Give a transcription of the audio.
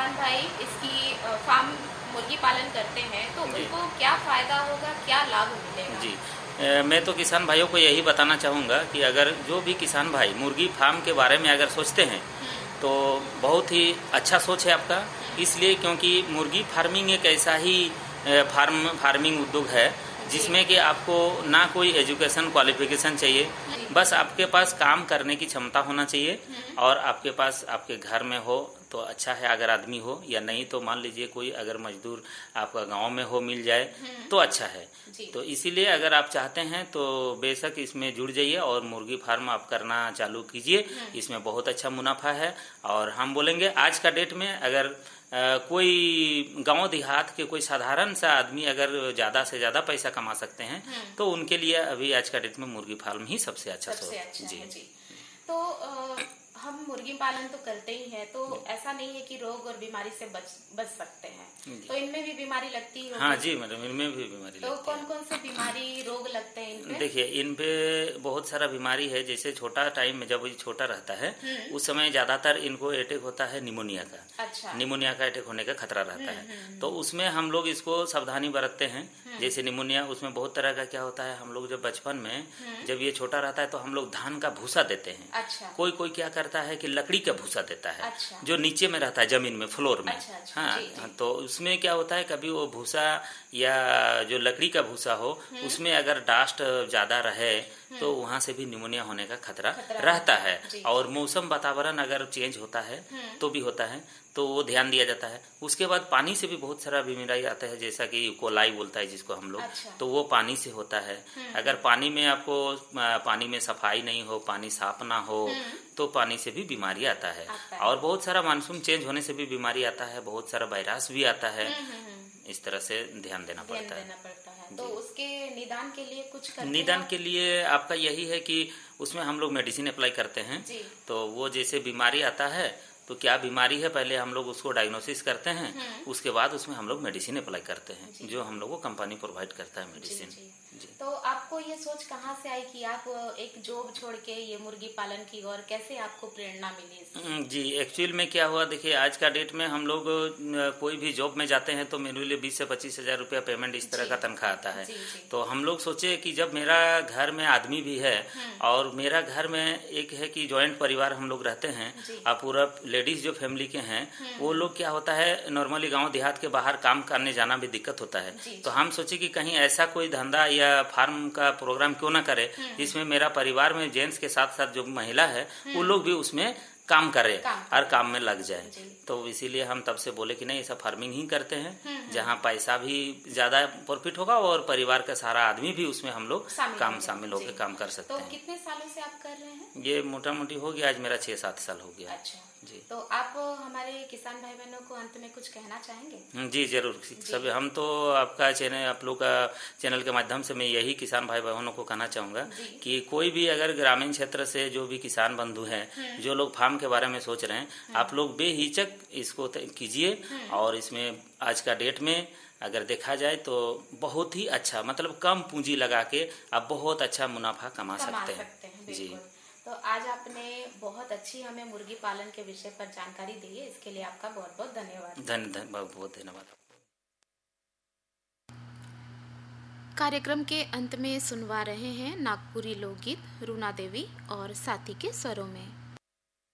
किसान भाई इसकी फार्म मुर्गी पालन करते हैं तो उनको क्या फायदा होगा, क्या लाभ मिलेगा? जी, मैं तो किसान भाइयों को यही बताना चाहूँगा कि अगर जो भी किसान भाई मुर्गी फार्म के बारे में अगर सोचते हैं तो बहुत ही अच्छा सोच है आपका। इसलिए क्योंकि मुर्गी फार्मिंग एक ऐसा ही फार्मिंग उद्योग है जिसमें कि आपको ना कोई एजुकेशन क्वालिफिकेशन चाहिए, बस आपके पास काम करने की क्षमता होना चाहिए और आपके पास आपके घर में हो तो अच्छा है, अगर आदमी हो, या नहीं तो मान लीजिए कोई अगर मजदूर आपका गांव में हो मिल जाए तो अच्छा है। तो इसीलिए अगर आप चाहते हैं तो बेशक इसमें जुड़ जाइए और मुर्गी फार्म आप करना चालू कीजिए। इसमें बहुत अच्छा मुनाफा है और हम बोलेंगे आज का डेट में अगर कोई गांव देहात के कोई साधारण सा आदमी अगर ज़्यादा से ज़्यादा पैसा कमा सकते हैं तो उनके लिए अभी आज का डेट में मुर्गी फार्म ही सबसे अच्छा है। जी। तो हम मुर्गी पालन तो करते ही हैं, तो ऐसा नहीं है कि रोग और बीमारी से बच सकते हैं, तो इनमें भी बीमारी लगती है? हाँ जी मैडम, इनमें भी बीमारी तो कौन कौन से बीमारी रोग लगते हैं इनपे? देखिए, इन पे बहुत सारा बीमारी है। जैसे छोटा टाइम में जब ये छोटा रहता है उस समय ज्यादातर इनको अटैक होता है निमोनिया का। अच्छा। निमोनिया का अटैक होने का खतरा रहता है, तो उसमें हम लोग इसको सावधानी बरतते हैं। जैसे निमोनिया, उसमें बहुत तरह का क्या होता है, हम लोग जब बचपन में जब ये छोटा रहता है तो हम लोग धान का भूसा देते हैं। अच्छा। कोई कोई क्या करता है कि लकड़ी का भूसा देता है। अच्छा। जो नीचे में रहता है जमीन में, फ्लोर में। अच्छा। हाँ जी, जी। तो उसमें क्या होता है, कभी वो भूसा या जो लकड़ी का भूसा हो उसमें अगर डास्ट ज्यादा रहे तो वहाँ से भी निमोनिया होने का खतरा रहता है। और मौसम वातावरण अगर चेंज होता है तो भी होता है, तो वो ध्यान दिया जाता है। उसके बाद पानी से भी बहुत सारा बीमारी आता है, जैसा कि कोलाई बोलता है जिसको हम लोग। अच्छा। तो वो पानी से होता है। अगर पानी में आपको पानी में सफाई नहीं हो, पानी साफ ना हो तो पानी से भी बीमारी आता है। और बहुत सारा मानसून चेंज होने से भी बीमारी आता है, बहुत सारा वायरस भी आता है। इस तरह से ध्यान देना पड़ता है। तो उसके निदान के लिए कुछ करते निदान के लिए आपका यही है कि उसमें हम लोग मेडिसिन अप्लाई करते हैं। तो वो जैसे बीमारी आता है तो क्या बीमारी है पहले हम लोग उसको डायग्नोसिस करते हैं, उसके बाद उसमें हम लोग मेडिसिन अप्लाई करते हैं जो हम लोग को कंपनी प्रोवाइड करता है मेडिसिन। जी। तो आपको ये सोच कहाँ से आई कि आप एक जॉब छोड़ के ये मुर्गी पालन की, और कैसे आपको प्रेरणा मिली? जी, एक्चुअल में क्या हुआ, देखिए आज का डेट में हम लोग कोई भी जॉब में जाते हैं तो मेरे लिए 20 से 25 हजार रुपया पेमेंट इस तरह का तनख्वाह आता है। तो हम लोग सोचे कि जब मेरा घर में आदमी भी है और मेरा घर में एक है कि ज्वाइंट परिवार हम लोग रहते हैं, आप पूरा लेडीज जो फैमिली के हैं वो लोग क्या होता है, नॉर्मली गांव देहात के बाहर काम करने जाना भी दिक्कत होता है। तो हम सोचे कि कहीं ऐसा कोई धंधा या फार्म का प्रोग्राम क्यों ना करे जिसमें मेरा परिवार में जेंट्स के साथ साथ जो महिला है वो लोग भी उसमें काम करे और काम में लग जाए। तो इसीलिए हम तब से बोले कि नहीं, ऐसा फार्मिंग ही करते हैं जहाँ पैसा भी ज्यादा प्रॉफिट होगा और परिवार का सारा आदमी भी उसमें हम लोग शामिल होकर काम कर सकते हैं। तो कितने सालों से आप कर रहे हैं? ये मोटा मोटी हो गया, आज मेरा 6-7 साल हो गया। अच्छा जी। तो आप हमारे किसान भाई बहनों को अंत में कुछ कहना चाहेंगे? जी जरूर। सब हम तो आपका चैनल, आप लोग का चैनल के माध्यम से मैं यही किसान भाई बहनों को कहना चाहूंगा कि कोई भी अगर ग्रामीण क्षेत्र से जो भी किसान बंधु हैं, जो लोग फार्म के बारे में सोच रहे हैं, आप लोग बेहिचक इसको कीजिए। और इसमें आज का डेट में अगर देखा जाए तो बहुत ही अच्छा, मतलब कम पूंजी लगा के आप बहुत अच्छा मुनाफा कमा सकते हैं। जी। तो आज आपने बहुत अच्छी हमें मुर्गी पालन के विषय पर जानकारी दी है, इसके लिए आपका बहुत बहुत धन्यवाद। बहुत बहुत धन्यवाद। कार्यक्रम के अंत में सुनवा रहे हैं नागपुरी लोकगीत रूना देवी और साथी के स्वरों में।